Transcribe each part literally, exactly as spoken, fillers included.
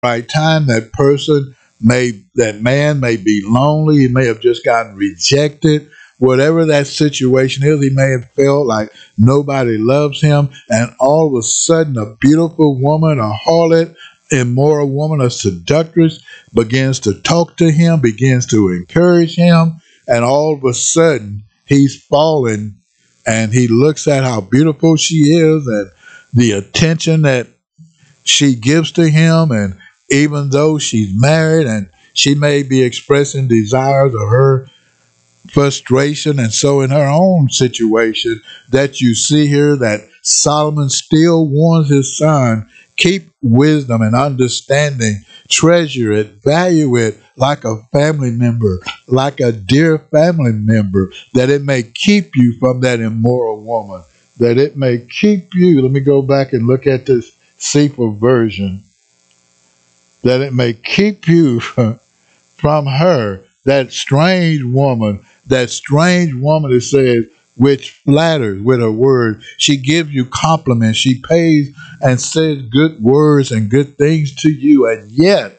right time. That person may, that man may be lonely. He may have just gotten rejected. Whatever that situation is, he may have felt like nobody loves him. And all of a sudden, a beautiful woman, a harlot, immoral woman, a seductress begins to talk to him, begins to encourage him. And all of a sudden, he's fallen and he looks at how beautiful she is and the attention that she gives to him. And even though she's married and she may be expressing desires of her frustration, and so in her own situation that you see here, that Solomon still warns his son, keep wisdom and understanding, treasure it, value it like a family member, like a dear family member, that it may keep you from that immoral woman, that it may keep you. Let me go back and look at this Sefer version. That it may keep you from her, that strange woman, that strange woman that says, which flatters with her word. She gives you compliments. She pays and says good words and good things to you. And yet,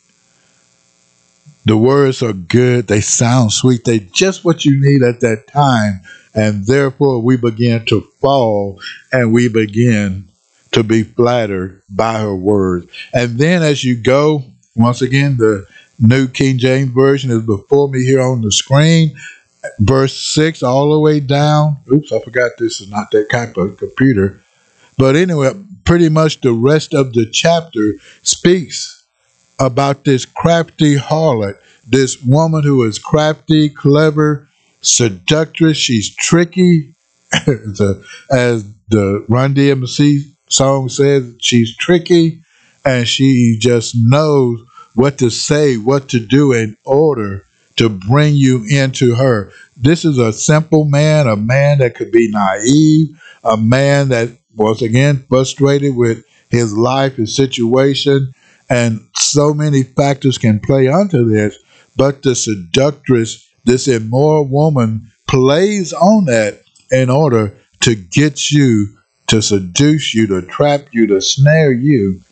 the words are good. They sound sweet. They just what you need at that time. And therefore, we begin to fall and we begin to be flattered by her words. And then as you go, once again, the New King James Version is before me here on the screen. Verse six all the way down. Oops, I forgot this is not that type of computer. But anyway, pretty much the rest of the chapter speaks about this crafty harlot, this woman who is crafty, clever, seductress. She's tricky. as, a, as the Run D M C song says, she's tricky, and she just knows what to say, what to do in order to bring you into her. This is a simple man, a man that could be naive, a man that was again frustrated with his life, his situation, and so many factors can play onto this. But the seductress, this immoral woman, plays on that in order to get you, to seduce you, to trap you, to snare you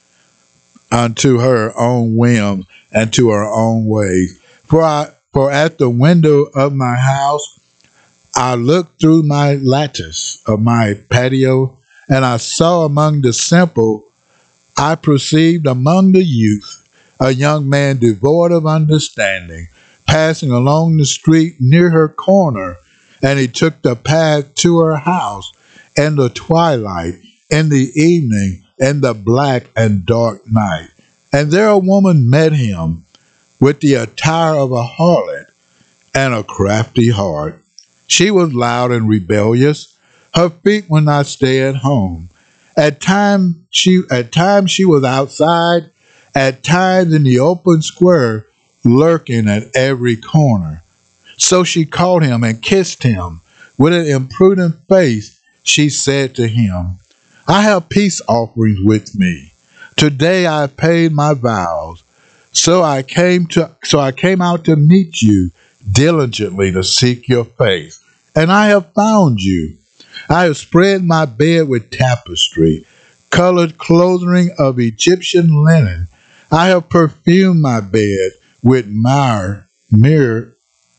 unto her own whims and to her own ways. For I, for at the window of my house I looked through my lattice of my patio, and I saw among the simple, I perceived among the youth, a young man devoid of understanding, passing along the street near her corner, and he took the path to her house in the twilight, in the evening, in the black and dark night. And there a woman met him with the attire of a harlot and a crafty heart. She was loud and rebellious. Her feet would not stay at home. At times she at times she was outside, at times in the open square, lurking at every corner. So she caught him and kissed him. With an imprudent face, she said to him, I have peace offerings with me. Today I have paid my vows. So I came to so I came out to meet you diligently to seek your face. And I have found you. I have spread my bed with tapestry, colored clothing of Egyptian linen. I have perfumed my bed with myrrh, myrrh,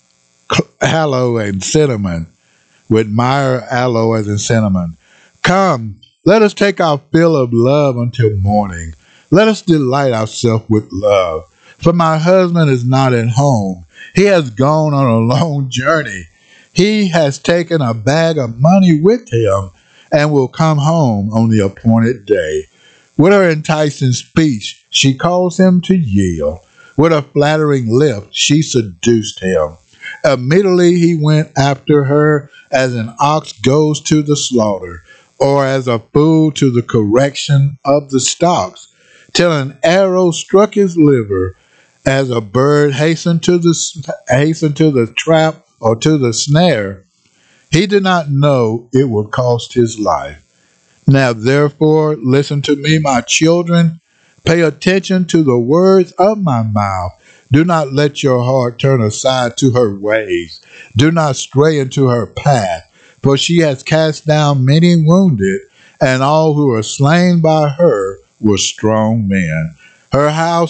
aloe, and cinnamon, with myrrh, aloe, and cinnamon. Come, let us take our fill of love until morning. Let us delight ourselves with love. For my husband is not at home. He has gone on a long journey. He has taken a bag of money with him and will come home on the appointed day. With her enticing speech, she caused him to yield. With a flattering lift, she seduced him. Immediately he went after her as an ox goes to the slaughter, or as a fool to the correction of the stocks, till an arrow struck his liver, as a bird hastened to the hastened to the trap or to the snare. He did not know it would cost his life. Now therefore listen to me, my children. Pay attention to the words of my mouth. Do not let your heart turn aside to her ways. Do not stray into her path, for she has cast down many wounded, and all who are slain by her were strong men. Her house